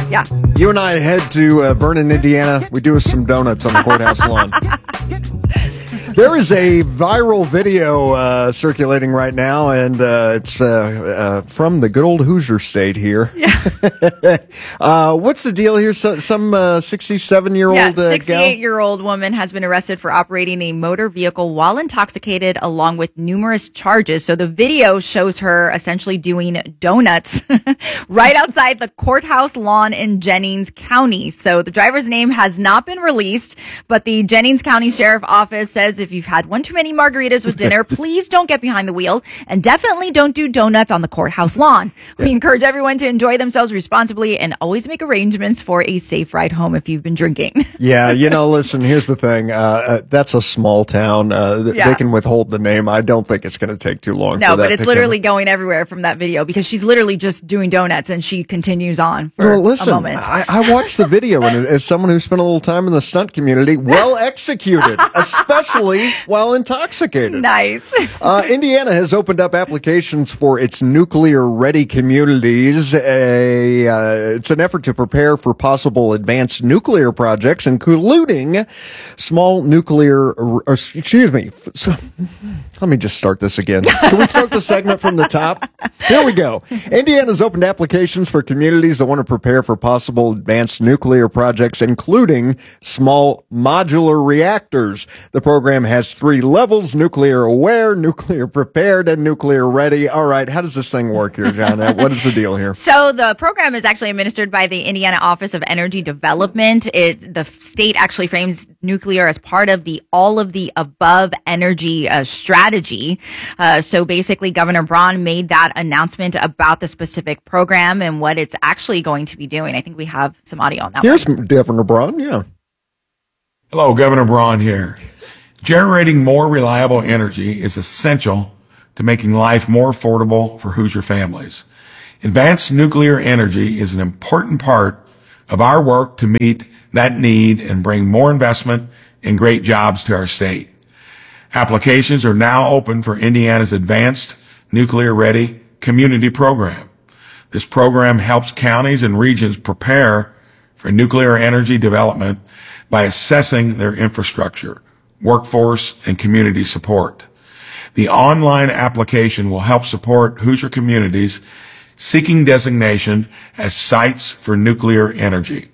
Yeah. You and I head to Vernon, Indiana. We do some donuts on the courthouse lawn. There is a viral video circulating right now, and it's from the good old Hoosier State here. Yeah. What's the deal here? Some 67-year-old 68-year-old woman has been arrested for operating a motor vehicle while intoxicated, along with numerous charges. So the video shows her essentially doing donuts right outside the courthouse lawn in Jennings County. So the driver's name has not been released, but the Jennings County Sheriff Office says if you've had one too many margaritas with dinner, please don't get behind the wheel, and definitely don't do donuts on the courthouse lawn. We encourage everyone to enjoy themselves responsibly and always make arrangements for a safe ride home if you've been drinking. Yeah, listen, here's the thing. That's a small town. They can withhold the name. I don't think it's going to take too long. No, but it's literally going everywhere from that video because she's literally just doing donuts and she continues on for a moment. I watched the video, and as someone who spent a little time in the stunt community, well executed, especially while intoxicated. Nice. Indiana has opened up applications for its nuclear-ready communities. It's an effort to prepare for possible advanced nuclear projects, including small nuclear. Let me just start this again. Can we start the segment from the top? Here we go. Indiana's opened applications for communities that want to prepare for possible advanced nuclear projects, including small modular reactors. The program has 3 levels: nuclear aware, nuclear prepared, and nuclear ready. All right. How does this thing work here, John? What is the deal here? So the program is actually administered by the Indiana Office of Energy Development. The state actually frames nuclear as part of the all of the above energy strategy. So basically, Governor Braun made that announcement about the specific program and what it's actually going to be doing. I think we have some audio on that. Here's Governor Braun. Yeah. Hello, Governor Braun here. Generating more reliable energy is essential to making life more affordable for Hoosier families. Advanced nuclear energy is an important part of our work to meet that need and bring more investment and great jobs to our state. Applications are now open for Indiana's Advanced Nuclear Ready Community Program. This program helps counties and regions prepare for nuclear energy development by assessing their infrastructure, workforce, and community support. The online application will help support Hoosier communities seeking designation as sites for nuclear energy.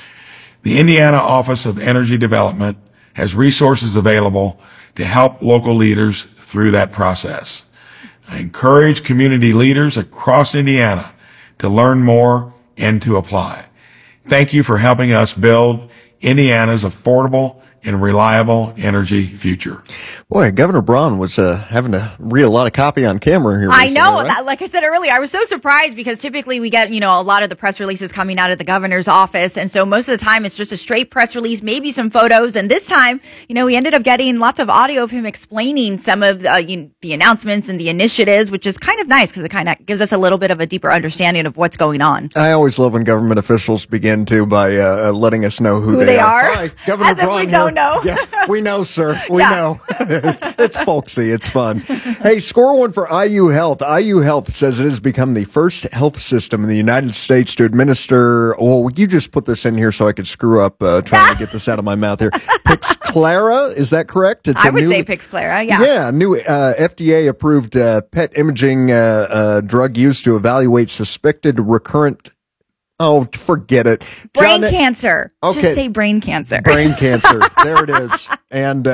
The Indiana Office of Energy Development has resources available to help local leaders through that process. I encourage community leaders across Indiana to learn more and to apply. Thank you for helping us build Indiana's affordable and reliable energy future. Boy, Governor Braun was having to read a lot of copy on camera here. I know. Right? Like I said earlier, I was so surprised because typically we get, a lot of the press releases coming out of the governor's office. And so most of the time it's just a straight press release, maybe some photos. And this time, we ended up getting lots of audio of him explaining some of the announcements and the initiatives, which is kind of nice because it kind of gives us a little bit of a deeper understanding of what's going on. I always love when government officials begin by letting us know who they are. Hi, Governor As if Braun we don't know. Yeah, we know, sir. We know. It's folksy. It's fun. Hey, score one for IU Health. IU Health says it has become the first health system in the United States to administer, you just put this in here so I could screw up trying to get this out of my mouth here. Pixclara, is that correct? I would say Pixclara, yeah. Yeah, new FDA-approved PET imaging drug used to evaluate suspected recurrent. Oh, forget it. Brain cancer. Okay. Just say brain cancer. Brain cancer. There it is. And,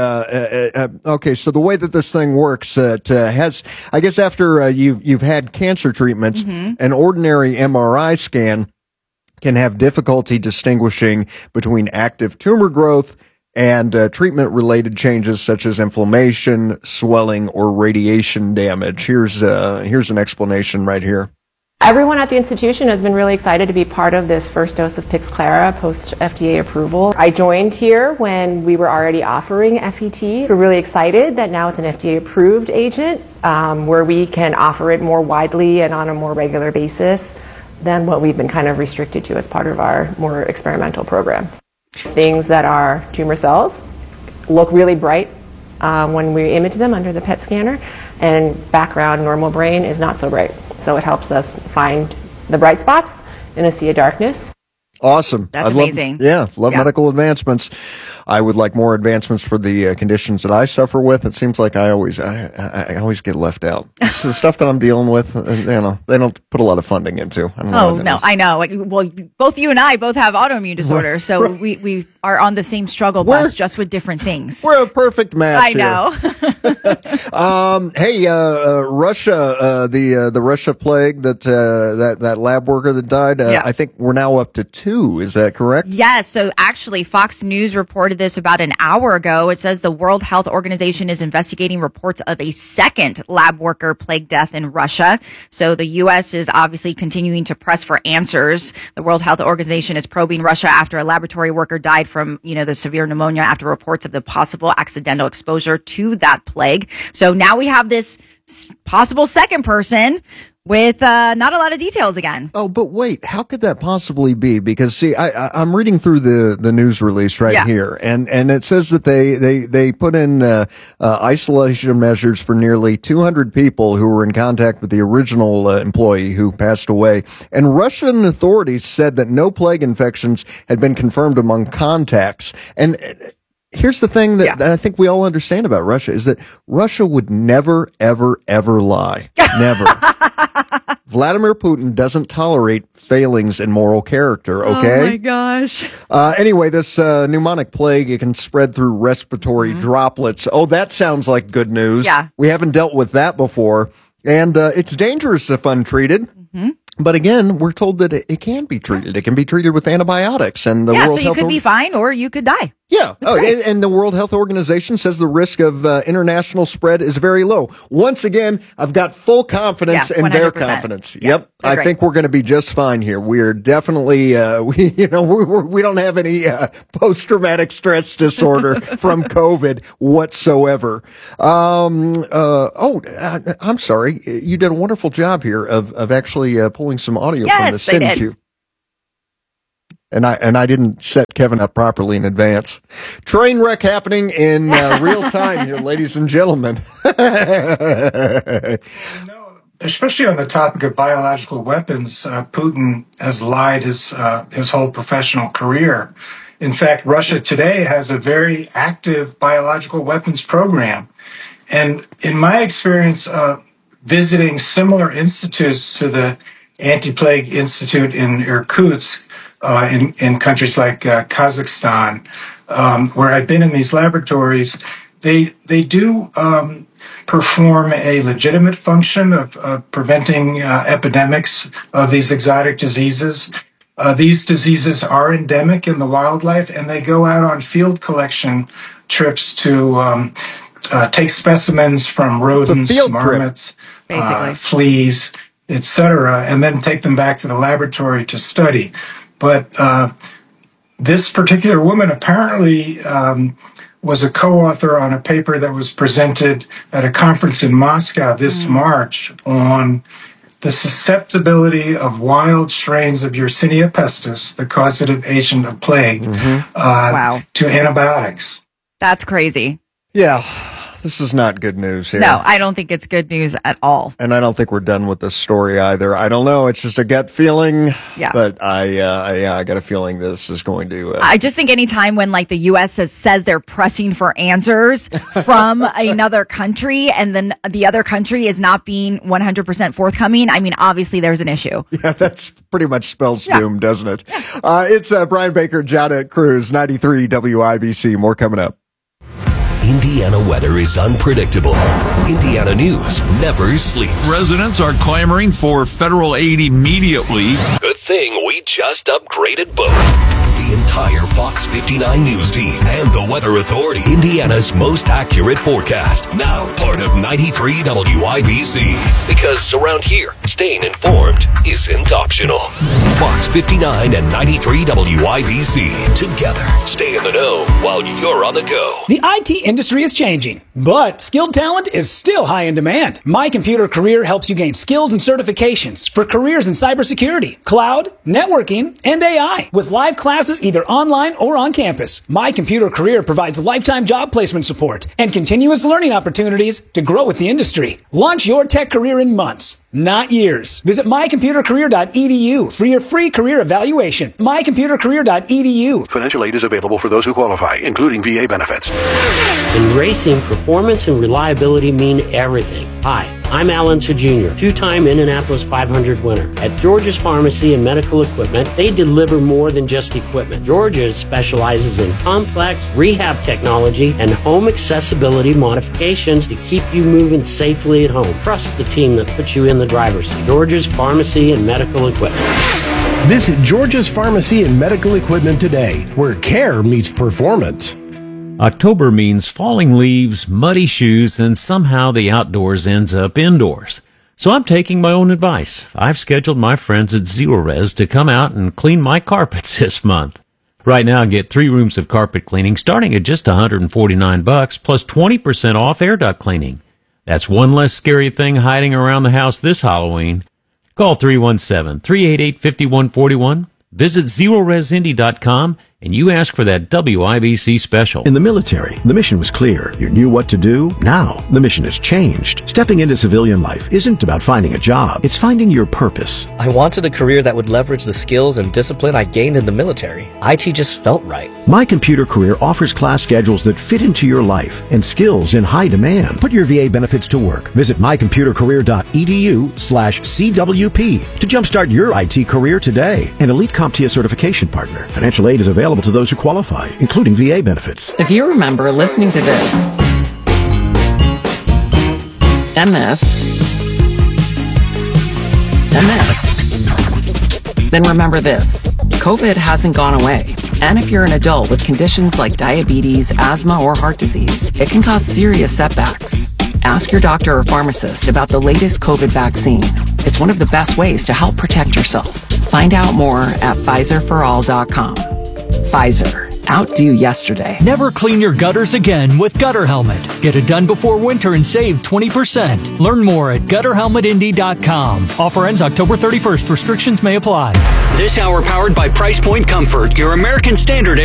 okay. So the way that this thing works, it has, I guess after you've had cancer treatments, an ordinary MRI scan can have difficulty distinguishing between active tumor growth and treatment-related changes such as inflammation, swelling, or radiation damage. Here's an explanation right here. Everyone at the institution has been really excited to be part of this first dose of Pixclara post-FDA approval. I joined here when we were already offering FET. We're really excited that now it's an FDA-approved agent where we can offer it more widely and on a more regular basis than what we've been kind of restricted to as part of our more experimental program. Things that are tumor cells look really bright when we image them under the PET scanner, and background normal brain is not so bright. So it helps us find the bright spots in a sea of darkness. Awesome. That's amazing. Love medical advancements. I would like more advancements for the conditions that I suffer with. It seems like I always get left out. It's the stuff that I'm dealing with, they don't put a lot of funding into. I don't know I know. Well, both you and I both have autoimmune disorders, so we are on the same struggle bus, just with different things. We're a perfect match. I know. Hey, Russia, the Russia plague that lab worker that died. I think we're now up to 2. Is that correct? Yes. So actually, Fox News reported this about an hour ago. It says the World Health Organization is investigating reports of a second lab worker plague death in Russia. So the U.S. is obviously continuing to press for answers. The World Health Organization is probing Russia after a laboratory worker died from, the severe pneumonia after reports of the possible accidental exposure to that plague. So now we have this possible second person with not a lot of details again. Oh, but wait, how could that possibly be? Because see, I'm reading through the news release here, and it says that they put in isolation measures for nearly 200 people who were in contact with the original employee who passed away. And Russian authorities said that no plague infections had been confirmed among contacts. And here's the thing that I think we all understand about Russia is that Russia would never, ever, ever lie. Never. Vladimir Putin doesn't tolerate failings in moral character, okay? Oh, my gosh. Anyway, this pneumonic plague, it can spread through respiratory droplets. Oh, that sounds like good news. Yeah. We haven't dealt with that before. And it's dangerous if untreated. Mm-hmm. But again, we're told that it can be treated. It can be treated with antibiotics. And the World so you could be fine or you could die. Yeah. And the World Health Organization says the risk of international spread is very low. Once again, I've got full confidence in their confidence. Yeah, yep. I think we're going to be just fine here. We're definitely, we don't have any post-traumatic stress disorder from COVID whatsoever. I'm sorry. You did a wonderful job here of actually pulling some audio from this, didn't you? And I didn't set Kevin up properly in advance. Train wreck happening in real time here, ladies and gentlemen. Especially on the topic of biological weapons, Putin has lied his whole professional career. In fact, Russia today has a very active biological weapons program. And in my experience, visiting similar institutes to the Anti-Plague Institute in Irkutsk, in countries like Kazakhstan, where I've been in these laboratories, they do perform a legitimate function of preventing epidemics of these exotic diseases. These diseases are endemic in the wildlife, and they go out on field collection trips to take specimens from rodents, marmots, fleas, etc., and then take them back to the laboratory to study. But this particular woman apparently was a co-author on a paper that was presented at a conference in Moscow this March on the susceptibility of wild strains of Yersinia pestis, the causative agent of plague, to antibiotics. That's crazy. Yeah. This is not good news here. No, I don't think it's good news at all. And I don't think we're done with this story either. I don't know. It's just a gut feeling. Yeah. But I got a feeling this is going to. I just think any time when the U.S. says they're pressing for answers from another country and then the other country is not being 100% forthcoming, I mean, obviously there's an issue. Yeah, that's pretty much spells doom, doesn't it? Yeah. It's Brian Baker, Janet Cruz, 93 WIBC. More coming up. Indiana weather is unpredictable. Indiana news never sleeps. Residents are clamoring for federal aid immediately. Good thing we just upgraded both. The entire Fox 59 News team and the Weather Authority. Indiana's most accurate forecast. Now part of 93 WIBC. Because around here, staying informed isn't optional. Fox 59 and 93 WIBC. Together, stay in the know while you're on the go. The IT industry is changing, but skilled talent is still high in demand. My Computer Career helps you gain skills and certifications for careers in cybersecurity, cloud, networking, and AI. With live classes either whether online or on campus. My Computer Career provides lifetime job placement support and continuous learning opportunities to grow with the industry. Launch your tech career in months, not years. Visit mycomputercareer.edu for your free career evaluation. mycomputercareer.edu. Financial aid is available for those who qualify, including VA benefits. In racing, performance and reliability mean everything. Hi, I'm Alan Jr., two-time Indianapolis 500 winner. At George's Pharmacy and Medical Equipment, they deliver more than just equipment. George's specializes in complex rehab technology and home accessibility modifications to keep you moving safely at home. Trust the team that puts you in the driver's seat. George's Pharmacy and Medical Equipment. Visit George's Pharmacy and Medical Equipment today, where care meets performance. October means falling leaves, muddy shoes, and somehow the outdoors ends up indoors. So I'm taking my own advice. I've scheduled my friends at Zero Res to come out and clean my carpets this month. Right now, get 3 rooms of carpet cleaning starting at just $149 plus 20% off air duct cleaning. That's one less scary thing hiding around the house this Halloween. Call 317-388-5141. Visit ZeroResIndy.com and you ask for that WIBC special. In the military, the mission was clear. You knew what to do. Now, the mission has changed. Stepping into civilian life isn't about finding a job. It's finding your purpose. I wanted a career that would leverage the skills and discipline I gained in the military. IT just felt right. My Computer Career offers class schedules that fit into your life and skills in high demand. Put your VA benefits to work. Visit mycomputercareer.edu/CWP to jumpstart your IT career today. An elite CompTIA certification partner. Financial aid is available to those who qualify, including VA benefits. If you remember listening to this and this and this, then remember this. COVID hasn't gone away. And if you're an adult with conditions like diabetes, asthma, or heart disease, it can cause serious setbacks. Ask your doctor or pharmacist about the latest COVID vaccine. It's one of the best ways to help protect yourself. Find out more at PfizerForAll.com. Pfizer. Outdo yesterday. Never clean your gutters again with Gutter Helmet. Get it done before winter and save 20%. Learn more at GutterHelmetIndy.com. Offer ends October 31st. Restrictions may apply. This hour powered by Price Point Comfort, your American Standard